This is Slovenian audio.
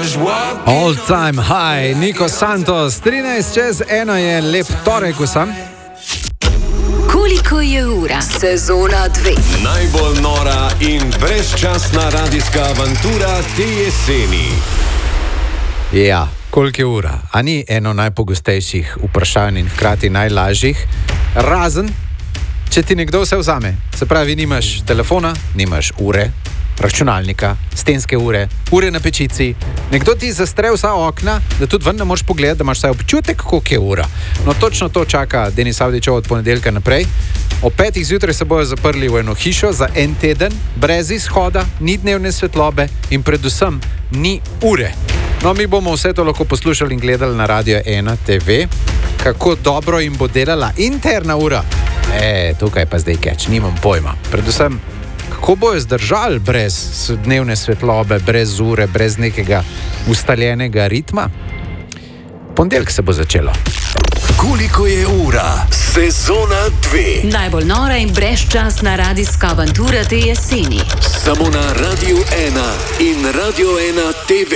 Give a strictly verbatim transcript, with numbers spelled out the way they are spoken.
All time high, Niko Santos, trinajst čez eno je lep torek vsem. Koliko je ura? Sezona dve. Najbolj nora in brezčasna radijska avantura te jeseni. Ja, koliko je ura? A ni eno najpogostejših vprašanj in hkrati najlažjih, razen, če ti nekdo vse vzame. Se pravi, nimaš telefona, nimaš ure, računalnika, stenske ure, ure na pečici. Nekdo ti zastre vsa okna, da tudi ven ne moreš pogledati, da imaš vsaj občutek, koliko je ura. No, točno to čaka Denis Avdićev od ponedeljka naprej. Ob petih zjutraj se bojo zaprli v eno hišo za en teden, brez izhoda, ni dnevne svetlobe in predvsem ni ure. No, mi bomo vse to lahko poslušali in gledali na Radio ena te ve, kako dobro jim bo delala interna ura. E, tukaj pa zdaj keč, nimam pojma. Predvsem, kako bojo zdržali brez dnevne svetlobe, brez ure, brez nekega ustaljenega ritma? Ponedeljek se bo začelo. Koliko je ura? Sezona dve. Najbolj nora in brezčasna radijska avantura te jeseni. Samo na Radio ena in Radio ena te ve.